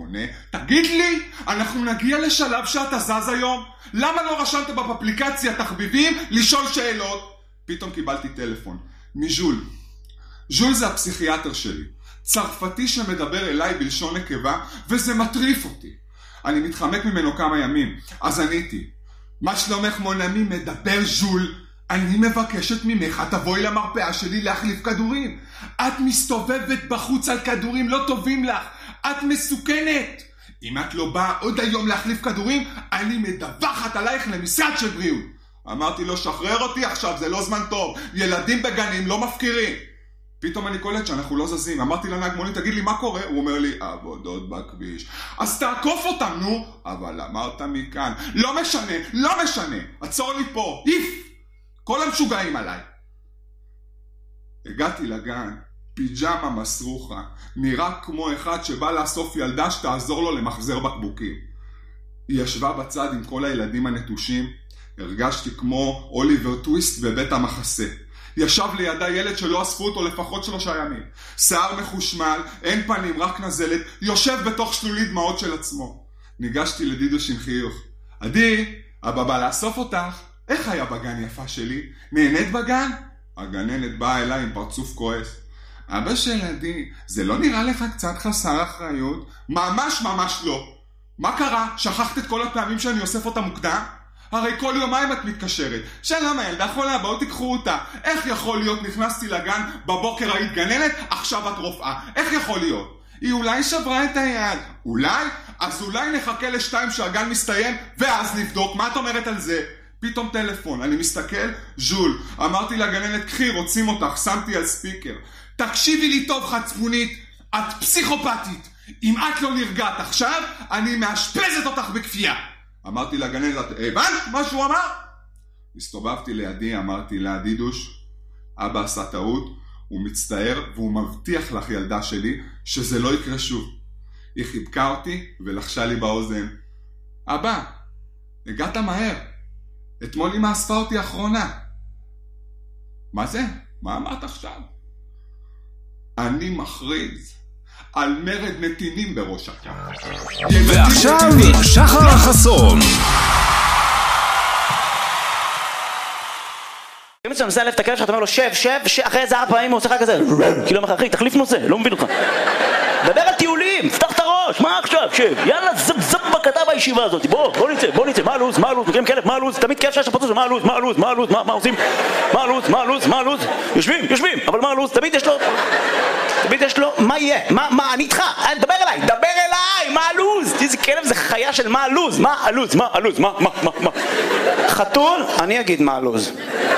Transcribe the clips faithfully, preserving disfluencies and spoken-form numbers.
עונה, תגיד לי, אנחנו נגיע לשלב שאתה זז היום? למה לא רשמת באפליקציה תחביבים לשאול שאלות? פתאום קיבלתי טלפון מז'ול. ז'ול זה הפסיכיאטר שלי, צרפתי שמדבר אליי בלשון נקבה, וזה מטריף אותי. אני מתחמק ממנו כמה ימים, אז עניתי, מה שלומך מונמי? מדבר ז'ול. אני מבקשת ממך, תבואי למרפאה שלי להחליף כדורים. את מסתובבת בחוץ על כדורים לא טובים לך. את מסוכנת. אם את לא באה עוד היום להחליף כדורים, אני מדווחת עלייך למשרד של בריאות. אמרתי לו, שחרר אותי עכשיו, זה לא זמן טוב. ילדים בגנים לא מפקירים. פתאום אני קולט שאנחנו לא זזים. אמרתי לנהג מונית, תגיד לי מה קורה? הוא אומר לי, עבודות בכביש. אז תעקוף אותם, נו. אבל אמרת מכאן, לא משנה, לא משנה. עצור לי פה, איף. כל המשוגעים עליי. הגעתי לגן, פיג'מה מסרוחה, נראה כמו אחד שבא לאסוף ילדה שתעזור לו למחזר בקבוקים. היא ישבה בצד עם כל הילדים הנטושים, הרגשתי כמו אוליבר טוויסט בבית המחסה. ישב לידה ילד שלא אספו אותו לפחות שלושה ימים. שיער מחושמל, אין פנים, רק נזלת, יושב בתוך שלולית דמעות של עצמו. ניגשתי לדידוש עם חיוך. עדי, אבא בא לאסוף אותך. איך היה בגן יפה שלי? נהנית בגן? הגננת באה אליי עם פרצוף כועס. אבא של עדי, זה לא נראה לך קצת חסר אחריות? ממש ממש לא. מה קרה? שכחת את כל הפעמים שאני אוסף אותה מוקדם? הרי כל יומיים את מתקשרת. שלום הילדה חולה, בואו תיקחו אותה. איך יכול להיות? נכנסתי לגן, בבוקר היית גננת, עכשיו את רופאה. איך יכול להיות? היא אולי שברה את היד. אולי? אז אולי נחכה לשתיים שהגן מסתיים, ואז נבדוק. מה את אומרת על זה? פתאום טלפון, אני מסתכל, ז'ול. אמרתי לגננת, קחי, רוצים אותך, שמתי על ספיקר. תקשיבי לי טוב חצפונית, את פסיכופתית. אם את לא נרגעת עכשיו, אני מאשפזת אותך בכפייה. אמרתי לגננת, הבנת מה שהוא אמר? הסתובבתי לידי, אמרתי לה, דידוש, אבא עשה טעות, הוא מצטער והוא מבטיח לך ילדה שלי שזה לא יקרה שוב. היא חיבקה אותי ולחשה לי באוזן, אבא, הגעת מהר. אתמול אמא אספה אותי אחרונה. מה זה? מה אמרת עכשיו? אני מכריז על מרד נתינים בראש הקו. ועכשיו שחר החסון. אם אתה מנסה להלף את הכלב שלך, אתה אומר לו שב, שב, אחרי איזה ארבע פעמים הוא עושה לך כזה כאילו אומר לך, אחי, תחליף נושא, לא מבין אותך. דבר על טיולים, פתח את הראש, מה עכשיו, שב, יאללה, זב זב בקטע בישיבה הזאת, בוא, בוא נצא, בוא נצא, מה הלו"ז, מה הלו"ז, מכירים כלב, מה הלו"ז, תמיד כיף שיש לפוצץ, מה הלו"ז, מה הלו"ז, מה הלו"ז, מה עושים, מה הלו"ז, מה הלו"ז, מה הלו"ז, יושבים, יושבים, אבל מה הלו"ז, תמיד יש לו, תמיד יש לו, מה יהיה, מה, מה, אני איתך, דבר אליי, דבר אליי, מה הלו"ז, איזה כלב זה חיה של מה הלו"ז, מה הלו"ז, מה הלו"ז, מה, מה, מה, מה, חתול, אני אגיד מה הלו"ז.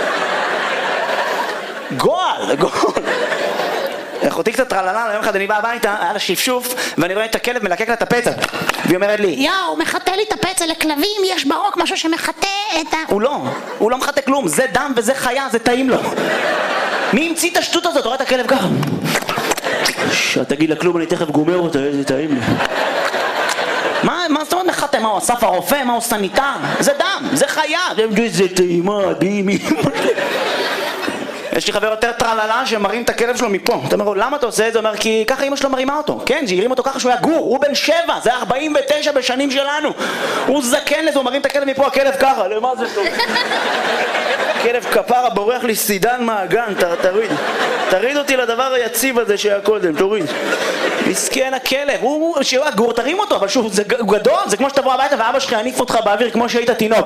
גועל, גועל. אחותי קצת טרללה, יום אחד אני בא הביתה, היה לה שפשוף, ואני רואה את הכלב מלקק לה את הפצע. והיא אומרת לי, יאו, מחטא לי את הפצע, לכלבים יש ברוק משהו שמחטא את ה... הוא לא, הוא לא מחטא כלום, זה דם וזה חיה, זה טעים לו. מי המציא את השטות הזאת? רואה את הכלב ככה. תגיד לה כלום, אני תכף גומר אותה, איזה טעים לי. מה, מה זאת אומרת מחטא? מה הוא אסף הרופא? מה הוא סניטר? זה דם, זה חיה. זה טעימה, דימי. יש לי חבר יותר טרללה שמרים את הכלב שלו מפה. אתה אומר לו, למה אתה עושה את זה? הוא אומר, כי ככה אמא שלו מרימה אותו. כן, זה ירים אותו ככה שהוא היה גור, הוא בן שבע, זה ארבעים ותשע בשנים שלנו. הוא זקן לזה, הוא מרים את הכלב מפה, הכלב ככה, למה זה טוב? הכלב כפרה בורח לי סידן מהגן, תוריד. תריד אותי לדבר היציב הזה שהיה קודם, תוריד. מסכן הכלב, הוא שהוא היה גור, תרים אותו, אבל שוב, זה גדול, זה כמו שתבוא הביתה ואבא שלך יניף אותך באוויר כמו שהיית תינוק.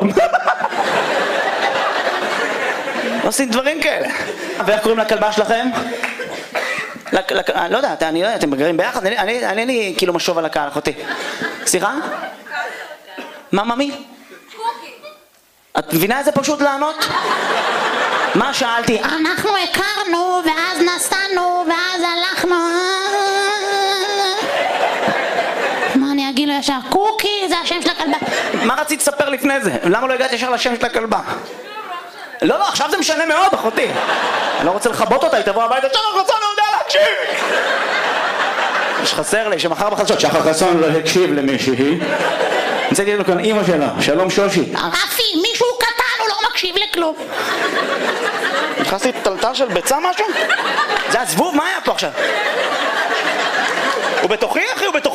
עושים דברים כאלה. ואיך קוראים לכלבה שלכם? לא יודע, אני לא יודע, אתם גרים ביחד? אני אין לי כאילו משוב על הקהל, אחותי. סליחה? מה, ממי? את מבינה איזה פשוט לענות? מה שאלתי? אנחנו הכרנו, ואז נסענו, ואז הלכנו. מה אני אגיד לו ישר? קוקי, זה השם של הכלבה. מה רצית לספר לפני זה? למה לא הגעת ישר לשם של הכלבה? לא, לא, עכשיו זה משנה מאוד, אחותי. אני לא רוצה לחבות אותה, היא תבוא הביתה, שחר חסון לא יודע להקשיב! יש חסר לי, שמחר בחדשות, שחר חסון לא הקשיב למישהי. נמצאתי לנו כאן אמא שלה, שלום שושי. רפי, מישהו קטן, הוא לא מקשיב לכלום. נכנסתי טלטל של ביצה משהו? זה הזבוב, מה היה פה עכשיו? הוא בתוכי, אחי, הוא בתוכי.